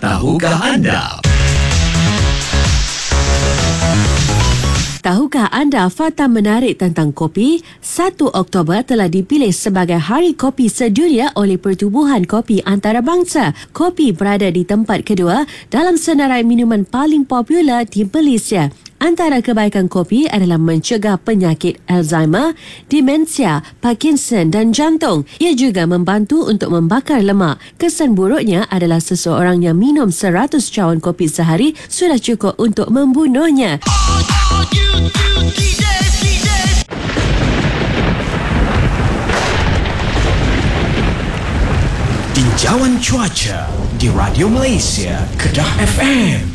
Tahukah anda? Tahukah anda fakta menarik tentang kopi? 1 Oktober telah dipilih sebagai Hari Kopi Sedunia oleh Pertubuhan Kopi Antarabangsa. Kopi berada di tempat kedua dalam senarai minuman paling popular di Malaysia. Antara kebaikan kopi adalah mencegah penyakit Alzheimer, demensia, Parkinson dan jantung. Ia juga membantu untuk membakar lemak. Kesan buruknya adalah seseorang yang minum 100 cawan kopi sehari sudah cukup untuk membunuhnya. Tinjauan cuaca di Radio Malaysia, Kedah FM.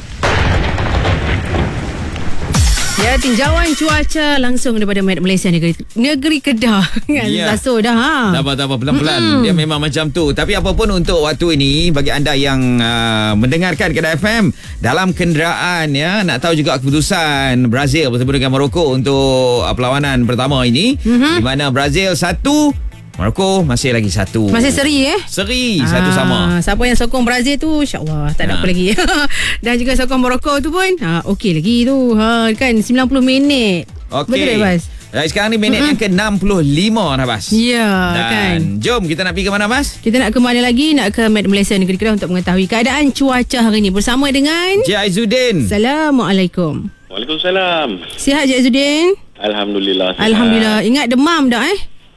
Ya, tinjauan cuaca langsung daripada Malaysia negeri Kedah. Ya. Laso dah. Tak apa, pelan-pelan. Dia memang macam tu. Tapi apa pun untuk waktu ini, bagi anda yang mendengarkan Kedah FM dalam kenderaan, ya, nak tahu juga keputusan Brazil bersama dengan Morocco untuk perlawanan pertama ini, di mana Brazil 1, Morocco masih lagi 1. Masih seri Seri, 1 sama. Siapa yang sokong Brazil tu, insyaAllah tak ada apa lagi. Dan juga sokong Morocco tu pun okey lagi tu. Kan 90 minit. Okey. Betul tak, Bas? Sekarang ni minit yang ke-65 dah, Bas. Ya, kan. Jom kita nak pergi ke mana, Bas? Kita nak ke mana lagi? Nak ke Malaysia negeri Kedah untuk mengetahui keadaan cuaca hari ini bersama dengan Cik Aizuddin. Assalamualaikum. Waalaikumsalam. Sihat Cik Aizuddin? Alhamdulillah. Sihat. Alhamdulillah. Ingat demam tak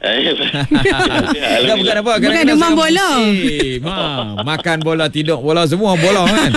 Tak, bukan apa. Bukan demam bola. Makan bola, tidur bola, semua bola kan.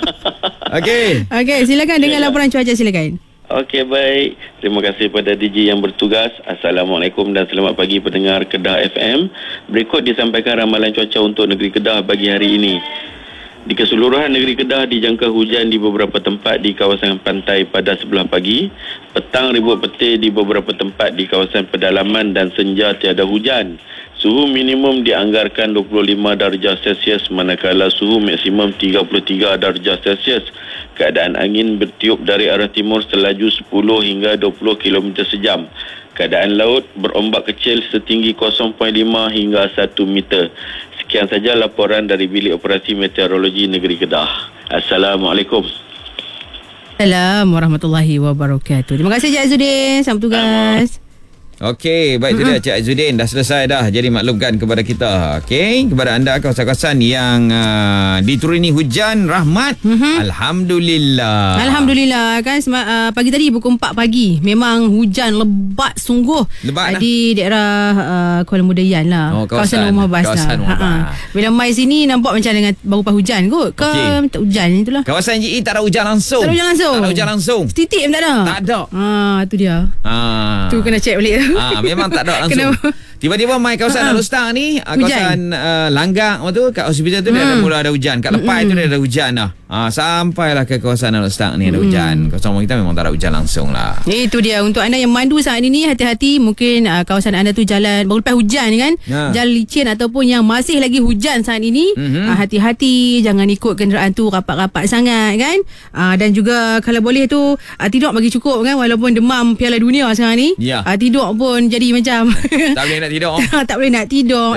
Okey, silakan dengan laporan cuaca, silakan. Okey, baik. Terima kasih pada DJ yang bertugas. Assalamualaikum dan selamat pagi pendengar Kedah FM. Berikut disampaikan ramalan cuaca untuk negeri Kedah bagi hari ini. Di keseluruhan negeri Kedah dijangka hujan di beberapa tempat di kawasan pantai pada sebelah pagi. Petang ribut petir di beberapa tempat di kawasan pedalaman dan senja tiada hujan. Suhu minimum dianggarkan 25 darjah Celsius manakala suhu maksimum 33 darjah Celsius. Keadaan angin bertiup dari arah timur selaju 10 hingga 20 km sejam. Keadaan laut berombak kecil setinggi 0.5 hingga 1 meter. Sekian saja laporan dari Bilik Operasi Meteorologi Negeri Kedah. Assalamualaikum. Assalamualaikum warahmatullahi wabarakatuh. Terima kasih Cik Aizuddin. Selamat tugas. Okey, baik tu dia Cik Aizuddin. Dah selesai dah. Jadi maklumkan kepada kita. Okey, kepada anda kawasan-kawasan yang dituruni hujan rahmat. Alhamdulillah. Alhamdulillah kan pagi tadi pukul 4 pagi memang hujan lebat sungguh. Lebat di daerah Kuala Mudayan lah. Kawasan Rumah Bas lah. Bila mai sini nampak macam dengan baru pas hujan kot. Tak hujan itulah. Kawasan JE tak ada hujan langsung. Tak ada hujan langsung. Setitik pun tak ada. Tak ada. Tu dia. Tu kena check balik. Memang tak ada langsung. Tiba-tiba mai kawasan Alor Star ni, kawasan Langgak tu, kat hospital tu dia dah mula ada hujan. Kat Lepai tu dia ada hujan dah. Sampailah ke kawasan Alor Star ni ada hujan. Kawasan rumah kita memang tak ada hujan langsung lah. Itu dia. Untuk anda yang mandu saat ini, hati-hati. Mungkin kawasan anda tu jalan baru lepas hujan kan, jalan licin ataupun yang masih lagi hujan saat ini, hati-hati. Jangan ikut kenderaan tu rapat-rapat sangat kan. Dan juga kalau boleh tu tidur bagi cukup kan. Walaupun demam Piala Dunia sekarang ni, tidur pun jadi macam tak boleh nak tidur. Tak boleh nak tidur.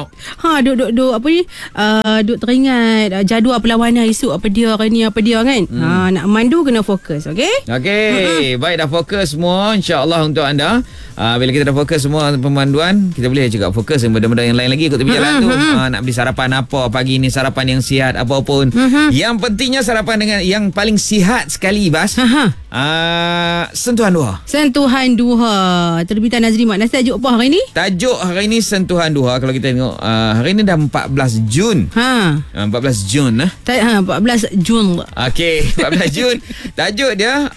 Duk apa ni? Duk teringat jadual perlawanan esok apa dia hari ni apa dia kan. Nak mandu kena fokus, okey? Okey, baik dah fokus semua insya-Allah untuk anda. Bila kita dah fokus semua pemanduan, kita boleh juga fokus benda-benda yang lain lagi ikut tepi jalan tu. Nak beli sarapan apa pagi ni, sarapan yang sihat apa pun. Yang pentingnya sarapan dengan yang paling sihat sekali, Bas. Sentuhan Duha. Sentuhan Duha. Terbitan Nazri Mak Nasi. Tajuk apa hari ni? Tajuk hari ni Sentuhan Duha. Kalau kita tengok hari ni dah 14 Jun. 14 Jun 14 Jun. Okey, 14 Jun. Tajuk dia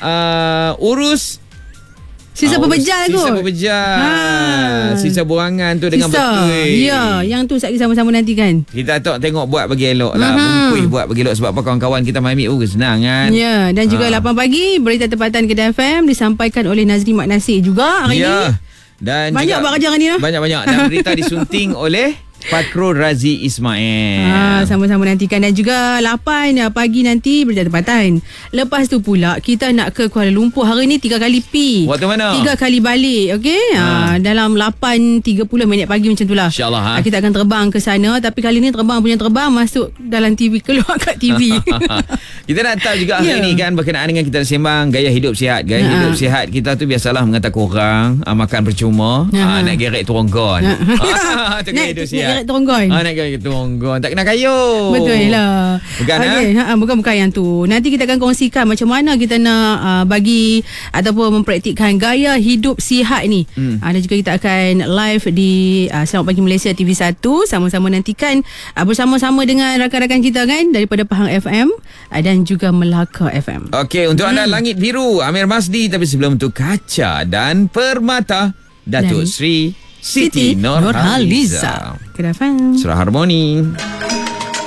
urus sisa pepejal kot. Sisa pepejal. Sisa buangan tu dengan betul. Ya, yang tu sekali sama-sama nanti kan. Kita tengok buat bagi elok lah. Bungkus buat bagi elok. Sebab apa kawan-kawan kita main ambil senang kan. Ya, dan juga 8 pagi berita tempatan Kedah FM disampaikan oleh Nazri Mak Nasir juga hari ni. Dan banyak juga buat kerja hari ni lah. Banyak-banyak. Dan berita disunting oleh Fakrul Razi Ismail. Sama-sama nantikan. Dan juga 8 pagi nanti Berjaya Tempatan. Lepas tu pula kita nak ke Kuala Lumpur. Hari ni 3 kali pi. Waktu mana? 3 kali balik. Okey. Dalam 8.30 minit pagi macam itulah. InsyaAllah. Kita akan terbang ke sana. Tapi kali ni terbang masuk dalam TV, keluar kat TV. Kita nak tahu juga hari ni kan berkenaan dengan kita sembang gaya hidup sihat. Gaya hidup sihat kita tu biasalah mengatakan korang makan percuma, nak gerek turunggon. Tu gaya hidup sihat. Nak turunggon. Nak gerek turunggon. Tak kena kayu. Betul lah. Bukan bukan yang tu. Nanti kita akan kongsikan macam mana kita nak bagi ataupun mempraktikkan gaya hidup sihat ni. Dan juga kita akan live di Selamat Pagi Malaysia TV1. Sama-sama nantikan bersama-sama dengan rakan-rakan kita kan daripada Pahang FM dan juga Melaka FM. Okey, untuk anda Langit Biru Amir Masdi, tapi sebelum tu Kaca dan Permata Datuk Sri Siti Nurhaliza. Kedah FM. Surah Harmoni.